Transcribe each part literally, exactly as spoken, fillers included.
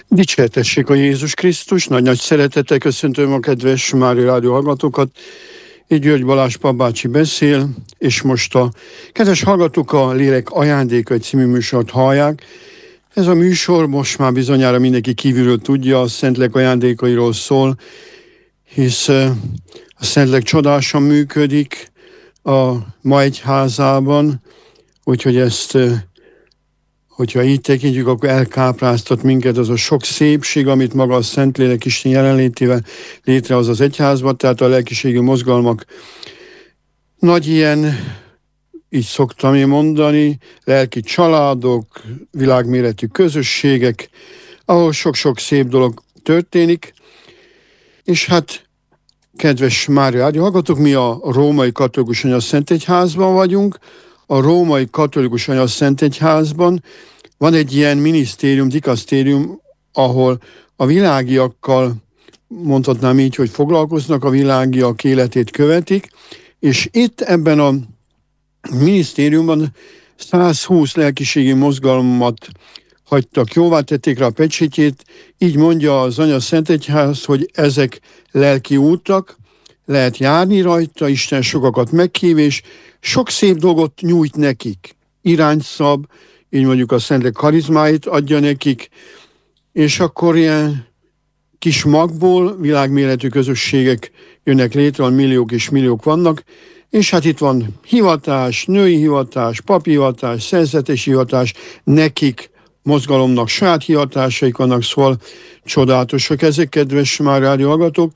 Dicsértessék a Jézus Krisztus, nagy-nagy szeretettel köszöntöm a kedves Mária Rádió hallgatókat. Így György Balázs papbácsi beszél, és most a kedves hallgatók a Lélek ajándékai című műsort hallják. Ez a műsor most már bizonyára mindenki kívülről tudja, a Szentlélek ajándékairól szól, hisz a Szentlélek csodásan működik a ma egyházában, úgyhogy ezt, hogyha így tekintjük, akkor elkápráztat minket az a sok szépség, amit maga a Szentlélek Isten jelenlétével létrehoz az egyházban, tehát a lelkiségi mozgalmak nagy ilyen, így szoktam én mondani, lelki családok, világméretű közösségek, ahol sok-sok szép dolog történik, és hát kedves Mária Rádió hallgatók, mi a Római Katolikus Anyaszentegyházban vagyunk. A Római Katolikus Anyaszentegyházban van egy ilyen minisztérium, dikasztérium, ahol a világiakkal, mondhatnám így, hogy foglalkoznak, a világiak életét követik, és itt ebben a minisztériumban százhúsz lelkiségi mozgalmat hagytak jóvá, tették rá a pecsétjét, így mondja az Anyaszentegyház, hogy ezek lelki útak, lehet járni rajta, Isten sokakat meghív, és sok szép dolgot nyújt nekik, irányt szab, így mondjuk a Szentlélek karizmáit adja nekik, és akkor ilyen kis magból világméretű közösségek jönnek létre, van milliók és milliók vannak, és hát itt van hivatás, női hivatás, papi hivatás, szerzetes hivatás, nekik mozgalomnak saját hivatásaik vannak, szóval csodálatosak ezek, kedves Mária Rádió hallgatók.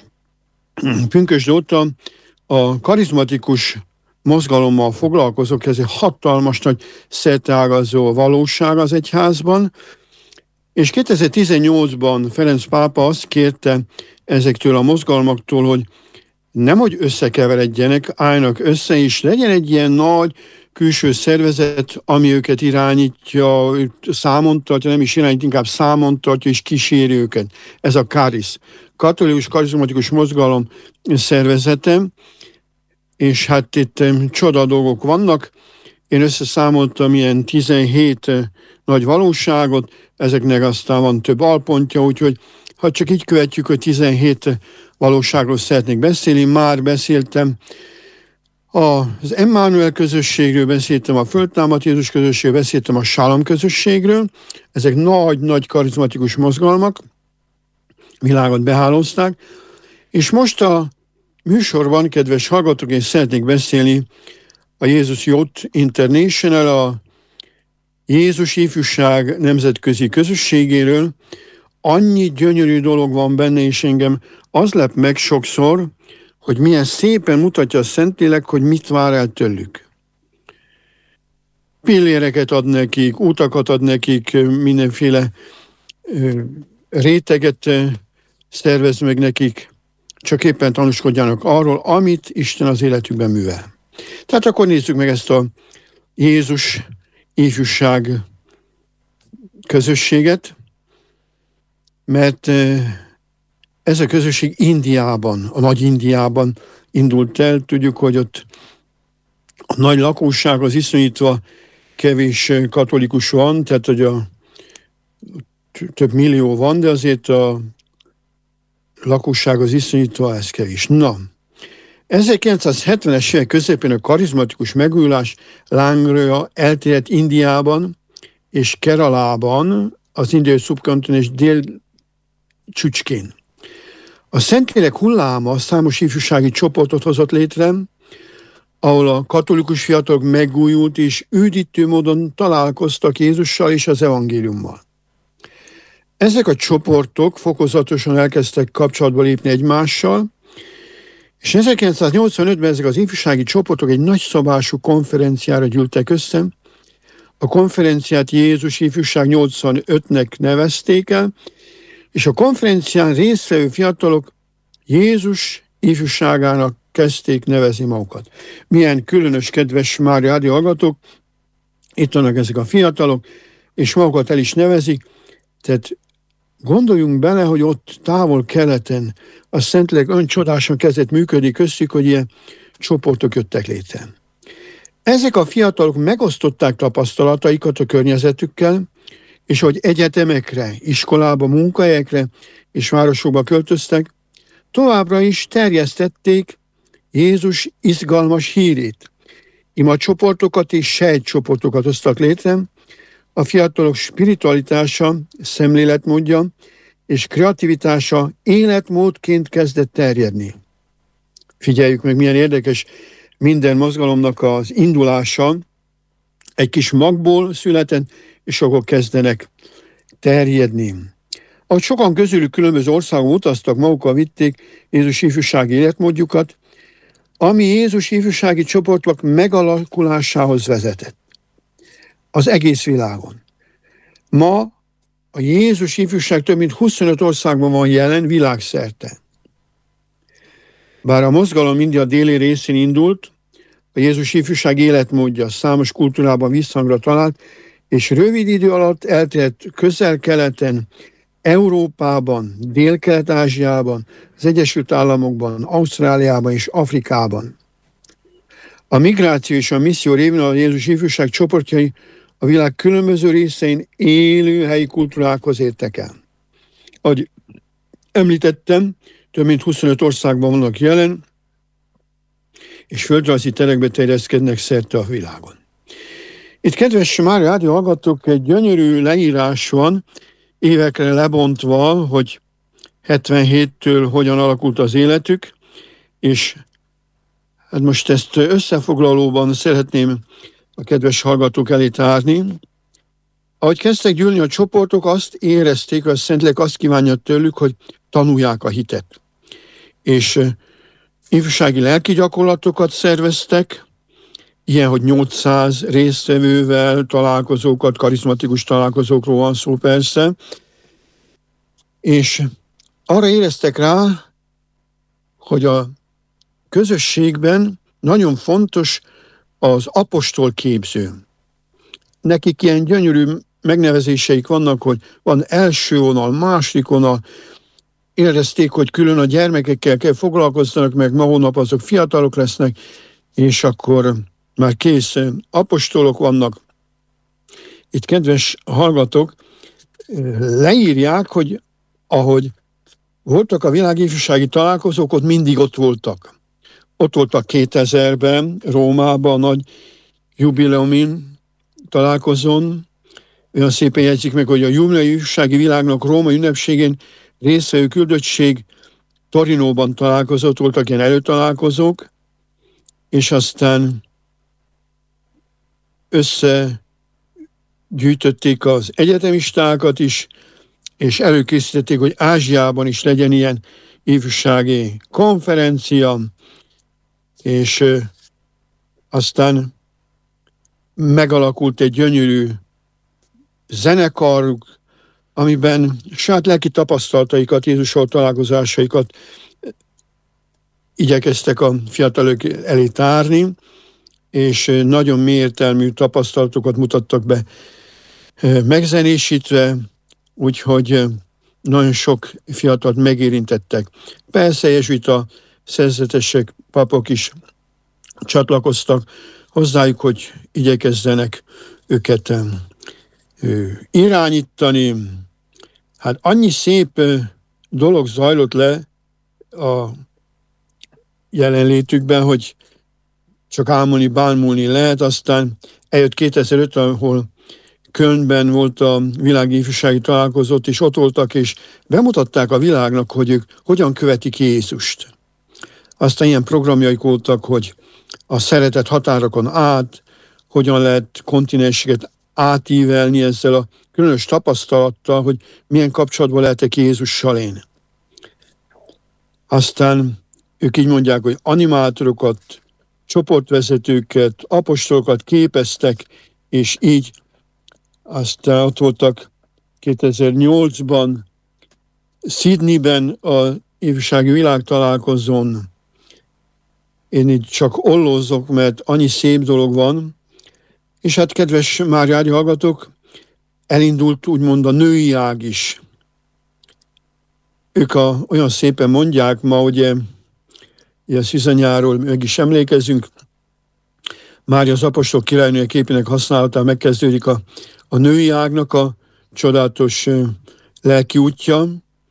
Pünkösd óta a karizmatikus mozgalommal foglalkozok, ez egy hatalmas nagy szerteágazó valóság az egyházban, és kétezer-tizennyolcban Ferenc pápa azt kérte ezektől a mozgalmaktól, hogy nem, hogy összekeveredjenek, álljanak össze, és legyen egy ilyen nagy külső szervezet, ami őket irányítja, számon tartja, nem is irányít, inkább számon tartja, és kíséri őket. Ez a kárisz, katolikus karizmatikus mozgalom szervezete, és hát itt csoda dolgok vannak. Én összeszámoltam ilyen tizenhét nagy valóságot, ezeknek aztán van több alpontja, úgyhogy ha csak így követjük, hogy tizenhét valóságról szeretnék beszélni, már beszéltem az Emmanuel közösségről, beszéltem a Földtámadt Jézus közösségről, beszéltem a Sálom közösségről, ezek nagy-nagy karizmatikus mozgalmak, világot behálózták, és most a műsorban, kedves hallgatók, én szeretnék beszélni a Jézus Youth International, a Jézus Ifjúság Nemzetközi Közösségéről. Annyi gyönyörű dolog van benne, és engem az lep meg sokszor, hogy milyen szépen mutatja a Szentlélek, hogy mit vár el tőlük. Pilléreket ad nekik, utakat ad nekik, mindenféle réteget szervez meg nekik, csak éppen tanúskodjanak arról, amit Isten az életükben művel. Tehát akkor nézzük meg ezt a Jézus Ifjúság közösséget, mert ez a közösség Indiában, a nagy Indiában indult el. Tudjuk, hogy ott a nagy lakosság az iszonyítva kevés katolikus van, tehát hogy a több millió van, de azért a lakosság az iszonyítva, ez kevés. Na, ezerkilencszázhetvenes évek közepén a karizmatikus megújulás lángrőja elterjedt Indiában és Keralában, az indiai szubkontinens dél csücskén. A Szentlélek hulláma számos ifjúsági csoportot hozott létre, ahol a katolikus fiatalok megújult és üdítő módon találkoztak Jézussal és az evangéliummal. Ezek a csoportok fokozatosan elkezdtek kapcsolatba lépni egymással, és ezerkilencszáznyolcvanötben ezek az ifjúsági csoportok egy nagyszabású konferenciára gyűltek össze. A konferenciát Jézus Ifjúság nyolcvanötnek nevezték el, és a konferencián résztvevő fiatalok Jézus ifjúságának kezdték nevezni magukat. Milyen különös, kedves Mária Rádió hallgatók, itt vannak ezek a fiatalok, és magukat el is nevezik, tehát gondoljunk bele, hogy ott távol-keleten a Szentlélek olyan csodásan kezdett működni köztük, hogy ilyen csoportok jöttek létre. Ezek a fiatalok megosztották tapasztalataikat a környezetükkel, és hogy egyetemekre, iskolába, munkahelyekre és városokba költöztek, továbbra is terjesztették Jézus izgalmas hírét. Ima csoportokat és sejtcsoportokat hoztak létre, a fiatalok spiritualitása, szemléletmódja és kreativitása életmódként kezdett terjedni. Figyeljük meg, milyen érdekes minden mozgalomnak az indulása. Egy kis magból született, és akkor kezdenek terjedni. Ahogy sokan közülük különböző országok utaztak, magukkal vitték Jézus ifjúsági életmódjukat, ami Jézus ifjúsági csoportok megalakulásához vezetett. Az egész világon. Ma a Jézus ifjúság több mint huszonöt országban van jelen világszerte. Bár a mozgalom India déli részén indult, a Jézus ifjúság életmódja számos kultúrában visszhangra talált, és rövid idő alatt elterjedt Közel-Keleten, Európában, Dél-Kelet-Ázsiában, az Egyesült Államokban, Ausztráliában és Afrikában. A migráció és a misszió révén a Jézus ifjúság csoportjai a világ különböző részein élő helyi kultúrákhoz értek el. Ahogy említettem, több mint huszonöt országban vannak jelen, és földrajzi terekbe terjeszkednek szerte a világon. Itt, kedves Mária Rádió hallgatók, egy gyönyörű leírás van, évekre lebontva, hogy hetvenhéttől hogyan alakult az életük, és hát most ezt összefoglalóban szeretném a kedves hallgatók elé tárni. Ahogy kezdtek gyűlni a csoportok, azt érezték, hogy a Szentlélek azt kívánja tőlük, hogy tanulják a hitet. És ifjúsági lelki gyakorlatokat szerveztek, ilyen, hogy nyolcszáz résztvevővel találkozókat, karizmatikus találkozókról van szó persze, és arra éreztek rá, hogy a közösségben nagyon fontos az apostol képző. Nekik ilyen gyönyörű megnevezéseik vannak, hogy van első vonal, második vonal, érezték, hogy külön a gyermekekkel kell foglalkozzanak, meg ma hónap azok fiatalok lesznek, és akkor már kész apostolok vannak. Itt, kedves hallgatók, leírják, hogy ahogy voltak a világifjúsági találkozók, ott mindig ott voltak. Ott voltak kétezerben, Rómában, a nagy jubileumin találkozón. Olyan szépen jegyzik meg, hogy a jubileumi ifjúsági világnak római ünnepségén résztvevő küldöttség Torinóban találkozott, voltak ilyen előtalálkozók, és aztán összegyűjtötték az egyetemistákat is, és előkészítették, hogy Ázsiában is legyen ilyen ifjúsági konferencia, és aztán megalakult egy gyönyörű zenekaruk, amiben saját lelki tapasztalataikat, Jézussal találkozásaikat igyekeztek a fiatalok elé tárni, és nagyon mélyértelmű tapasztalatokat mutattak be megzenésítve, úgyhogy nagyon sok fiatalt megérintettek. Persze jezsuita szerzetesek, papok is csatlakoztak hozzájuk, hogy igyekezzenek őket irányítani. Hát annyi szép dolog zajlott le a jelenlétükben, hogy csak álmodni, bámulni lehet. Aztán eljött kétezer-öt, ahol Kölnben volt a világi ifjúsági találkozót, és ott voltak, és bemutatták a világnak, hogy ők hogyan követik Jézust. Aztán ilyen programjaik voltak, hogy a szeretet határokon át, hogyan lehet kontinenseket átívelni ezzel a különös tapasztalattal, hogy milyen kapcsolatban lehetek Jézussal én. Aztán ők így mondják, hogy animátorokat, csoportvezetőket, apostolokat képeztek, és így aztán ott voltak kétezer-nyolcban Sydneyben a ifjúsági világtalálkozón. Én így csak ollózok, mert annyi szép dolog van, és hát, kedves Mária Rádió hallgatók, elindult úgymond a női ág is. Ők a, olyan szépen mondják ma, ugye, ilyen Szűzanyáról meg is emlékezünk, Mária az apostol királynője képének használatán megkezdődik a, a női ágnak a csodálatos lelki útja,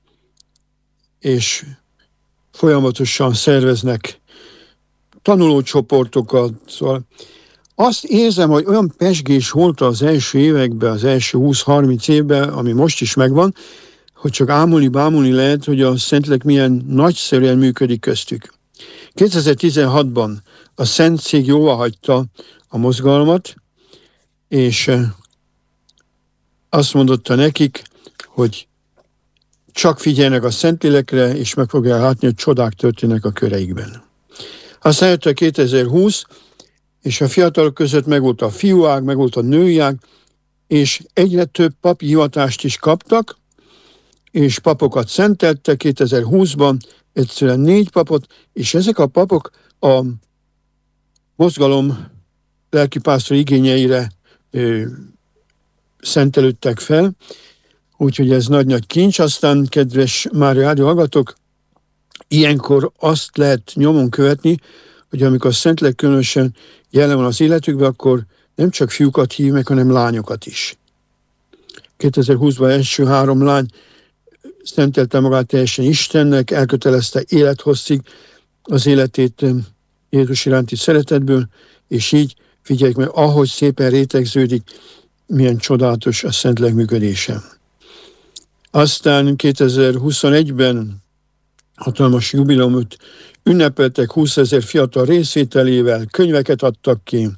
és folyamatosan szerveznek tanulócsoportokat. Szóval azt érzem, hogy olyan pezsgés volt az első években, az első húsz-harminc évben, ami most is megvan, hogy csak ámulni-bámulni lehet, hogy a Szentlélek milyen nagyszerűen működik köztük. kétezer-tizenhatban a Szentszék jóváhagyta a mozgalmat, és azt mondotta nekik, hogy csak figyeljenek a Szentlélekre, és meg fogják látni, hogy csodák történnek a köreikben. Aztán jött a kétezer-húsz, és a fiatalok között megvolt a fiúág, megvolt a nőiág, és egyre több papi hivatást is kaptak, és papokat szenteltek kétezer-húszban, egyszerűen négy papot, és ezek a papok a mozgalom lelkipásztori igényeire ö, szentelődtek fel, úgyhogy ez nagy-nagy kincs. Aztán, kedves Mária Rádió hallgatók, ilyenkor azt lehet nyomon követni, hogy amikor a Szentlélek különösen jelen van az életükben, akkor nem csak fiúkat hív meg, hanem lányokat is. kétezer-húszban első három lány szentelte magát teljesen Istennek, elkötelezte élethosszig az életét Jézus iránti szeretetből, és így figyeljük meg, ahogy szépen rétegződik, milyen csodálatos a Szentlélek működése. Aztán kétezer-huszonegyben hatalmas jubileumot ünnepeltek húszezer fiatal részvételével, könyveket adtak ki,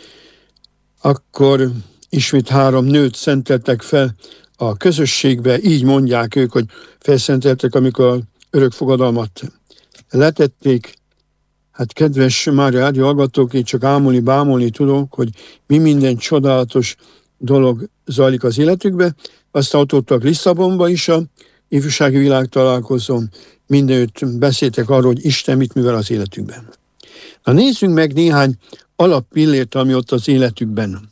akkor ismét három nőt szenteltek fel a közösségbe, így mondják ők, hogy felszenteltek, amikor az örök fogadalmat letették. Hát kedves Mária Rádió hallgatók, én csak ámulni, bámulni tudok, hogy mi minden csodálatos dolog zajlik az életükbe. Aztán ott voltak Lisszabonba is a ifjúsági világtalálkozón, mindenütt beszéltek arról, hogy Isten mit művel az életükben. Na nézzünk meg néhány alappillért, ami ott az életükben.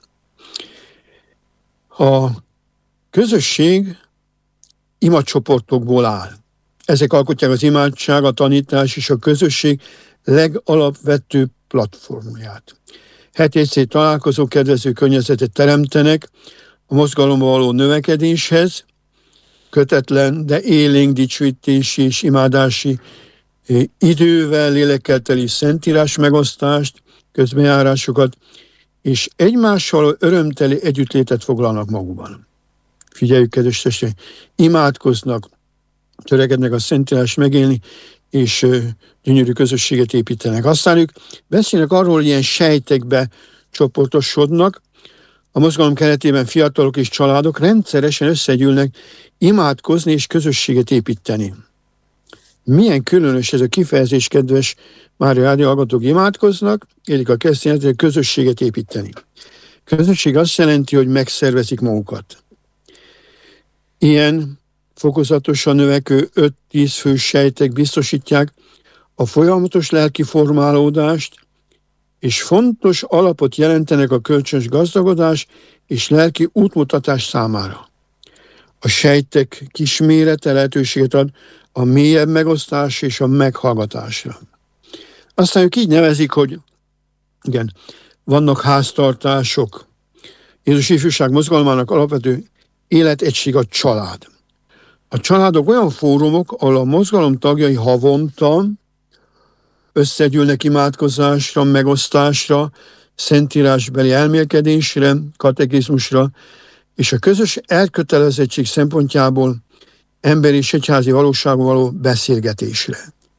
A közösség imacsoportokból áll. Ezek alkotják az imádság, a tanítás és a közösség legalapvetőbb platformját. Heti egyszer találkozó kedvező környezetet teremtenek a mozgalomba való növekedéshez, kötetlen, de élénk dicsőítési és imádási idővel, lélekkel teli szentírás megosztást, közbenjárásokat, és egymással örömteli együttlétet foglalnak magukban. Figyeljük, kedves testvérek, imádkoznak, törekednek a szentírás megélni, és gyönyörű közösséget építenek. Aztán ők beszélnek arról, hogy ilyen sejtekbe csoportosodnak, a mozgalom keretében fiatalok és családok rendszeresen összegyűlnek imádkozni és közösséget építeni. Milyen különös ez a kifejezés, kedves Mária Rádió hallgatók, imádkoznak, élik a keresztényet, közösséget építeni. Közösség azt jelenti, hogy megszervezik magukat. Ilyen fokozatosan növekvő öt-tíz fős sejtek biztosítják a folyamatos lelki formálódást, és fontos alapot jelentenek a kölcsönös gazdagodás és lelki útmutatás számára. A sejtek kismérete lehetőséget ad a mélyebb megosztás és a meghallgatásra. Aztán ők így nevezik, hogy igen, vannak háztartások. Jézus ifjúság mozgalmának alapvető életegység a család. A családok olyan fórumok, ahol a mozgalom tagjai havonta összegyűlnek imádkozásra, megosztásra, szentírásbeli elmélkedésre, katekizmusra, és a közös elkötelezettség szempontjából emberi és egyházi valóságban való beszélgetésre.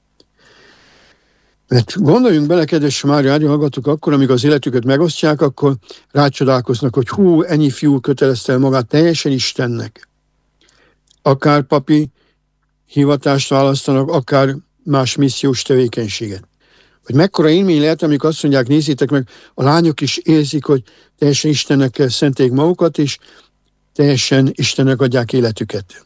Mert gondoljunk bele, kedves Mária Rádió hallgatók, akkor, amikor az életüket megosztják, akkor rácsodálkoznak, hogy hú, ennyi fiú kötelezte el magát teljesen Istennek. Akár papi hivatást választanak, akár más missziós tevékenységet. Hogy mekkora élmény lehet, amikor azt mondják, nézzétek meg, a lányok is érzik, hogy teljesen Istennek szenteljék magukat, és teljesen Istennek adják életüket.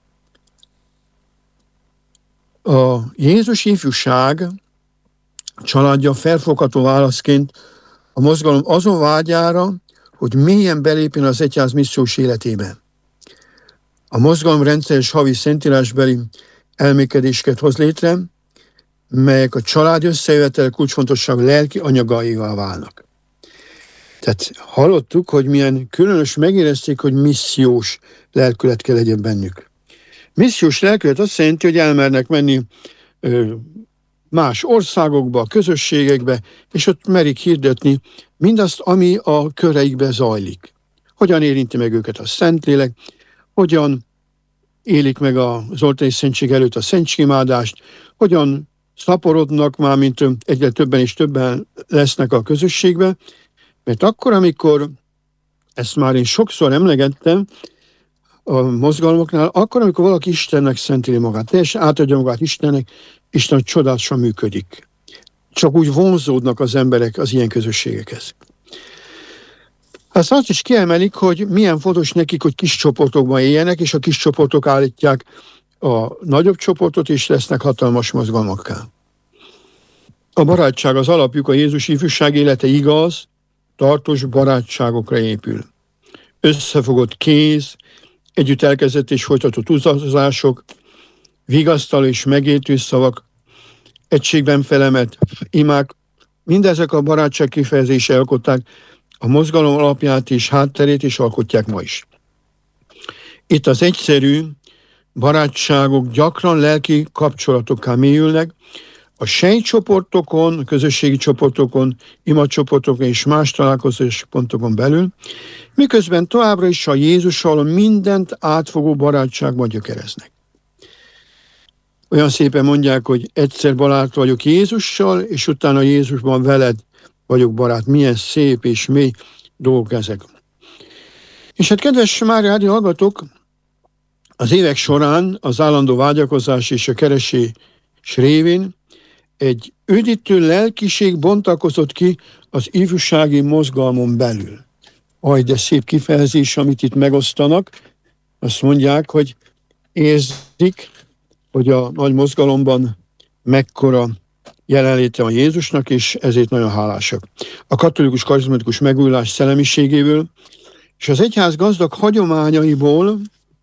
A Jézus ifjúság családja felfogható válaszként a mozgalom azon vágyára, hogy mélyen belépjen az egyház missziós életébe. A mozgalom rendszeres havi szentírásbeli elmékedéseket hoz létre, melyek a család összejövetel kulcsfontosságú lelki anyagaivá válnak. Tehát hallottuk, hogy milyen különös, megérezték, hogy missziós lelkület kell legyen bennük. Missziós lelkület azt jelenti, hogy elmernek menni ö, más országokba, közösségekbe, és ott merik hirdetni mindazt, ami a köreikbe zajlik. Hogyan érinti meg őket a Szentlélek, hogyan élik meg az oltári szentség előtt a szentségimádást, hogyan szaporodnak már, mint egyre többen és többen lesznek a közösségbe, mert akkor, amikor, ezt már én sokszor emlegettem a mozgalmaknál, akkor, amikor valaki Istennek szentéli magát, teljesen átadja magát Istennek, Isten csodálatosan működik. Csak úgy vonzódnak az emberek az ilyen közösségekhez. Azt azt is kiemelik, hogy milyen fontos nekik, hogy kis csoportokban éljenek, és a kis csoportok állítják a nagyobb csoportot, és lesznek hatalmas mozgalmakká. A barátság az alapjuk, a Jézus ifjúság élete igaz, tartós barátságokra épül. Összefogott kéz, együtt elkezdett és folytatott utazások, vigasztaló és megértő szavak, egységben felemelt imák, mindezek a barátság kifejezése alkották a mozgalom alapját és hátterét is alkotják ma is. Itt az egyszerű barátságok gyakran lelki kapcsolatokká mélyülnek, a sejtcsoportokon, a közösségi csoportokon, imacsoportokon és más találkozási pontokon belül, miközben továbbra is a Jézussal mindent átfogó barátságban gyökereznek. Olyan szépen mondják, hogy egyszer barát vagyok Jézussal, és utána Jézusban veled vagyok barát. Milyen szép és mély dolgok ezek. És hát kedves Mária Rádió hallgatók, az évek során az állandó vágyakozás és a keresés révén egy üdítő lelkiség bontakozott ki az ifjúsági mozgalmon belül. Aj, de szép kifejezés, amit itt megosztanak. Azt mondják, hogy érzik, hogy a nagy mozgalomban mekkora jelenléte van Jézusnak, és ezért nagyon hálásak. A katolikus karizmatikus megújulás szellemiségéből és az egyház gazdag hagyományaiból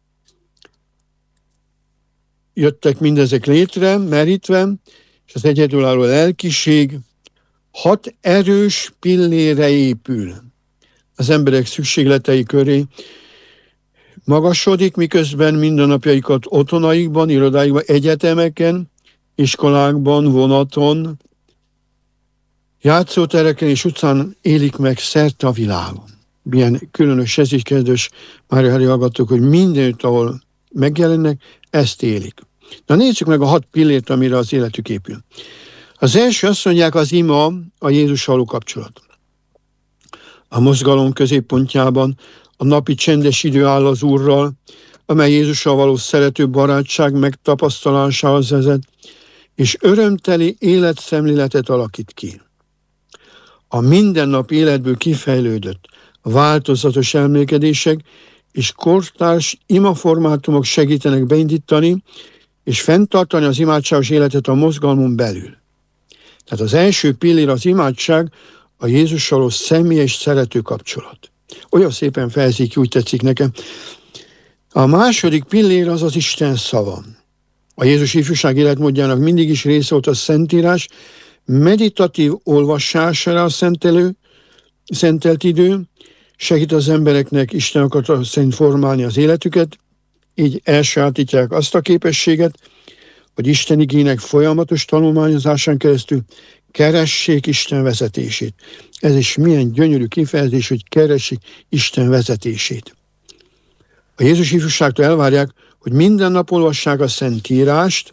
jöttek mindezek létre, merítve, és az egyedülálló lelkiség hat erős pillére épül. Az emberek szükségletei köré magasodik, miközben mindennapjaikat otthonaikban, irodáikban, egyetemeken, iskolákban, vonaton, játszótereken és utcán élik meg szerte a világon. Milyen különös ez így, kedves Mária Rádió hallgatók, hogy mindenütt, ahol megjelennek, ezt élik. Na nézzük meg a hat pillért, amire az életük épül. Az első, azt mondják, az ima, a Jézussal való kapcsolat. A mozgalom középpontjában a napi csendes idő áll az Úrral, amely Jézussal való szerető barátság megtapasztalásához vezet, és örömteli életszemléletet alakít ki. A mindennapi életből kifejlődött változatos elmélkedések és kortárs imaformátumok segítenek beindítani és fenntartani az imádságos életet a mozgalmon belül. Tehát az első pillér az imádság, a Jézussal való személyes szerető kapcsolat. Olyan szépen fejezik ki, úgy tetszik nekem. A második pillér az az Isten szava. A Jézus ifjúság életmódjának mindig is része volt a Szentírás, meditatív olvasására a szentelő, szentelt idő, segít az embereknek Isten akarata szerint formálni az életüket, így elsajátítják azt a képességet, hogy Isten igének folyamatos tanulmányozásán keresztül keressék Isten vezetését. Ez is milyen gyönyörű kifejezés, hogy keressék Isten vezetését. A Jézus ifjúságtól elvárják, hogy minden nap olvassák a Szentírást,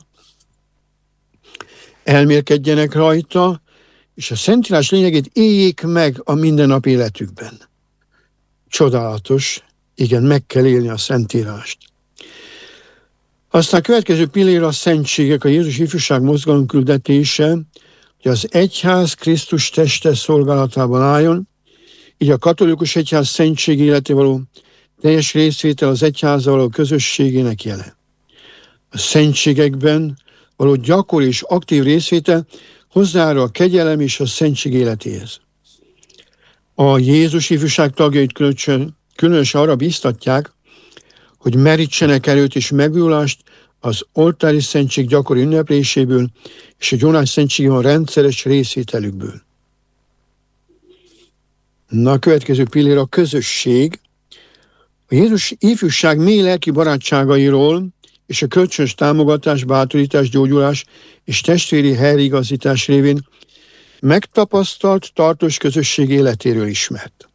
elmélkedjenek rajta, és a Szentírás lényegét éljék meg a mindennapi életükben. Csodálatos, igen, meg kell élni a Szentírást. Aztán a következő pillér a szentségek, a Jézus ifjúság mozgalom küldetése, hogy az egyház Krisztus teste szolgálatában álljon, így a katolikus egyház szentség életé való teljes részvétel az egyházzal való közösségének jele. A szentségekben való gyakori és aktív részvétel hozzájárul a kegyelem és a szentség életéhez. A Jézus ifjúság tagjait különösen, különösen arra bíztatják, hogy merítsenek erőt és megújulást az oltári szentség gyakori ünnepléséből és a gyónás szentségében rendszeres részvételükből. Na, a következő pillér a közösség. A Jézus ifjúság mély lelki barátságairól és a kölcsönös támogatás, bátorítás, gyógyulás és testvéri helyreigazítás révén megtapasztalt tartós közösség életéről ismert.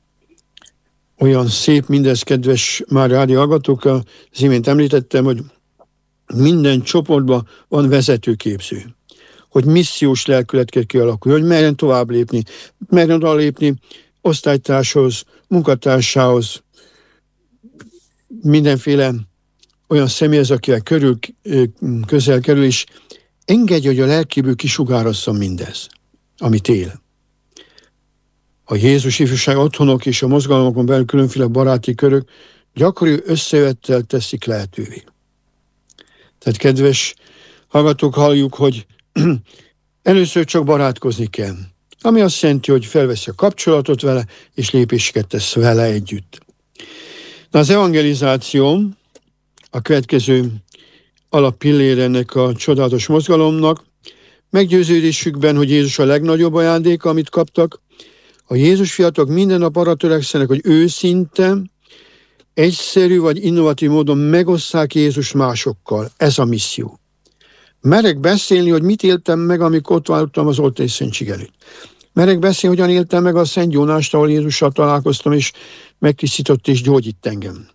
Olyan szép mindez, kedves már rádió hallgatók, az imént említettem, hogy minden csoportban van vezetőképző, hogy missziós lelkület kell kialakulni, hogy merjen tovább lépni, merjen oda lépni osztálytárshoz, munkatársához, mindenféle olyan személyhez, akivel körül, közel kerül, és engedje, hogy a lelkéből kisugározzon mindez, amit él. A Jézus ifjúság otthonok és a mozgalmakon belül különféle baráti körök gyakori összejövettel teszik lehetővé. Tehát, kedves hallgatók, halljuk, hogy először csak barátkozni kell, ami azt jelenti, hogy felveszi a kapcsolatot vele, és lépéseket tesz vele együtt. Na, az evangelizáció a következő alappillér ennek a csodálatos mozgalomnak. Meggyőződésükben, hogy Jézus a legnagyobb ajándék, amit kaptak, a Jézus fiatalok minden nap arra törekszenek, hogy őszinte, egyszerű vagy innovatív módon megosszák Jézus másokkal. Ez a misszió. Merek beszélni, hogy mit éltem meg, amikor ott váltam az Oltári Szentség előtt. Merek beszélni, hogyan éltem meg a Szent Jónást, ahol Jézussal találkoztam, és megtisztított és gyógyít engem.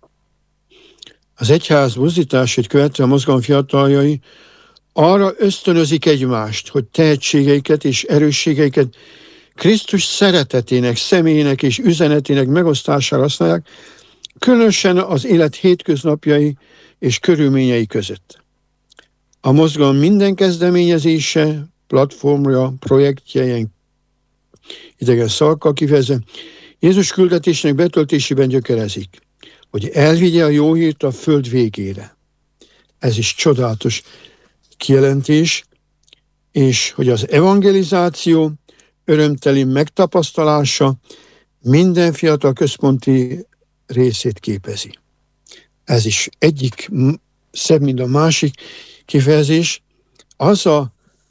Az egyház buzdítását követve a mozgalom fiataljai arra ösztönözik egymást, hogy tehetségeiket és erősségeiket Krisztus szeretetének, személyének és üzenetének megosztására használják, különösen az élet hétköznapjai és körülményei között. A mozgalom minden kezdeményezése, platformja, projektje, ilyen idegen szavakkal kifejezve, Jézus küldetésnek betöltésében gyökerezik, hogy elvigye a jó hírt a föld végére. Ez is csodálatos kijelentés, és hogy az evangelizáció örömteli megtapasztalása minden fiatal központi részét képezi. Ez is egyik szebb, mint a másik kifejezés. Az a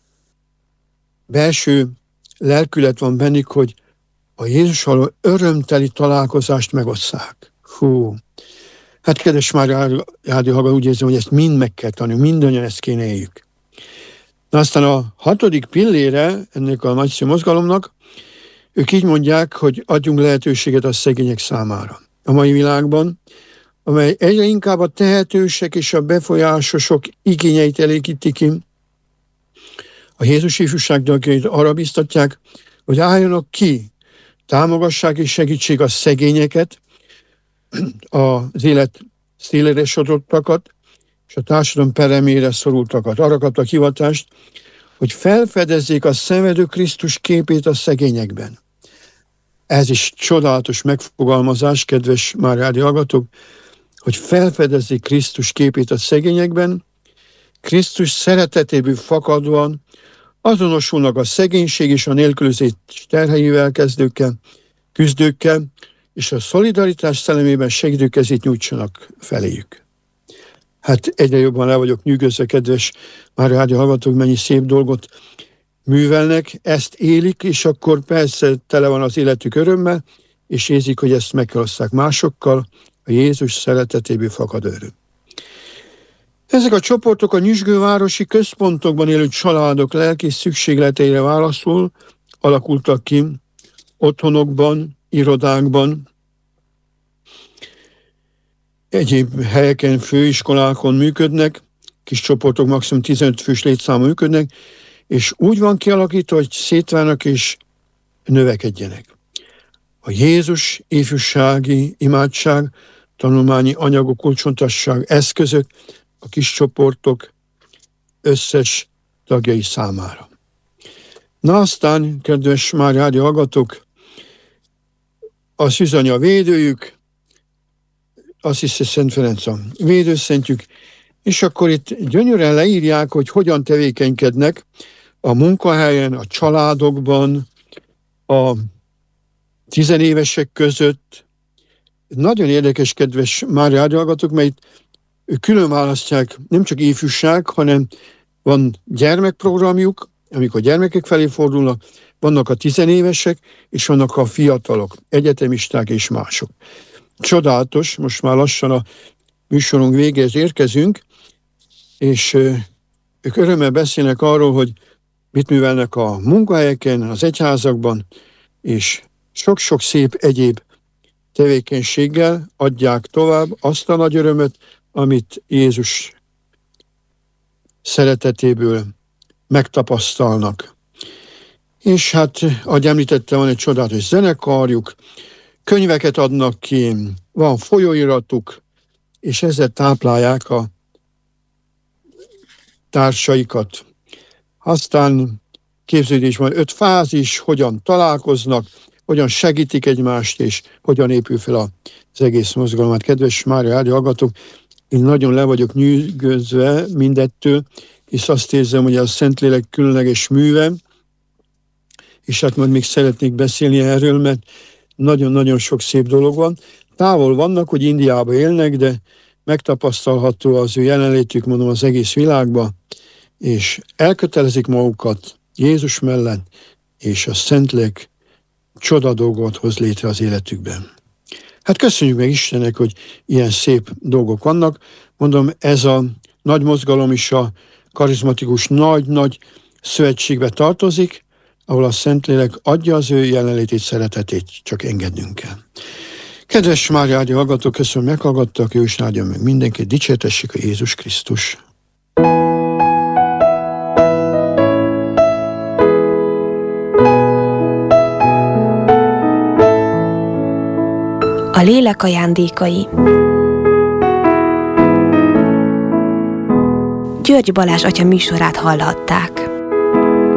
belső lelkület van bennük, hogy a Jézussal örömteli találkozást megosszák. Hú, hát kedves már rádióhallgató, úgy érzem, hogy ezt mind meg kell tanulni, mindannyian ezt kéne éljük. Na aztán a hatodik pillére ennek a nagyszerű mozgalomnak, ők így mondják, hogy adjunk lehetőséget a szegények számára. A mai világban, amely egyre inkább a tehetősek és a befolyásosok igényeit elégíti ki, a Jézus ifjúság tagjait arra biztatják, hogy álljanak ki, támogassák és segítsék a szegényeket, az élet szélére sodrottakat, és a társadalom peremére szorultakat. Arra kaptak hivatást, hogy felfedezzék a szenvedő Krisztus képét a szegényekben. Ez is csodálatos megfogalmazás, kedves már rádió hallgatók, hogy felfedezzék Krisztus képét a szegényekben, Krisztus szeretetéből fakadóan azonosulnak a szegénység és a nélkülözés terheivel kezdőkkel, küzdőkkel, és a szolidaritás szellemében segítőkezét nyújtsanak feléjük. Hát egyre jobban le vagyok nyűgözve, kedves már rádió hallgatók, mennyi szép dolgot művelnek, ezt élik, és akkor persze tele van az életük örömmel, és érzik, hogy ezt meg kell osszák másokkal, a Jézus szeretetéből fakad öröm. Ezek a csoportok a nyüzsgővárosi központokban élő családok lelki szükségleteire válaszul alakultak ki, otthonokban, irodákban, egyéb helyeken, főiskolákon működnek, kis csoportok maximum tizenöt fős létszámú működnek, és úgy van kialakítva, hogy szétválnak és növekedjenek. A Jézus ifjúsági imádság, tanulmányi anyagok, kulcsfontosság, eszközök a kis csoportok összes tagjai számára. Na aztán, kedves már rádió hallgatók, a szűzanya védőjük, Assisi Szent Ferenc a védőszentjük, és akkor itt gyönyörűen leírják, hogy hogyan tevékenykednek a munkahelyen, a családokban, a tizenévesek között. Nagyon érdekes, kedves már rádióhallgatók, mert ők külön választják nem csak ifjúság, hanem van gyermekprogramjuk, amikor gyermekek felé fordulnak, vannak a tizenévesek, és vannak a fiatalok, egyetemisták és mások. Csodálatos, most már lassan a műsorunk végéhez érkezünk, és ők örömmel beszélnek arról, hogy mit művelnek a munkahelyeken, az egyházakban, és sok-sok szép egyéb tevékenységgel adják tovább azt a nagy örömöt, amit Jézus szeretetéből megtapasztalnak. És hát, ahogy említettem, van egy csodálatos zenekarjuk, könyveket adnak ki, van folyóiratuk, és ezzel táplálják a társaikat. Aztán képződésben öt fázis, hogyan találkoznak, hogyan segítik egymást, és hogyan épül fel az egész mozgalom. Hát kedves Mária Rádió hallgatók, én nagyon le vagyok nyűgözve mindettől, és azt érzem, hogy a Szentlélek különleges műve, és hát majd még szeretnék beszélni erről, mert nagyon-nagyon sok szép dolog van. Távol vannak, hogy Indiában élnek, de megtapasztalható az ő jelenlétük, mondom, az egész világban, és elkötelezik magukat Jézus mellett, és a Szentlélek csoda dolgot hoz létre az életükben. Hát köszönjük meg Istennek, hogy ilyen szép dolgok vannak. Mondom, ez a nagy mozgalom is a karizmatikus nagy-nagy szövetségbe tartozik, ahol a Szentlélek adja az ő jelenlétét, szeretetét, csak engednünk kell. Kedves Mária Rádió hallgatók, köszönöm, meghallgattak, jó is áldjon meg mindenkit, dicsértessék a Jézus Krisztus. A lélek ajándékai. György Balázs atya műsorát hallhatták.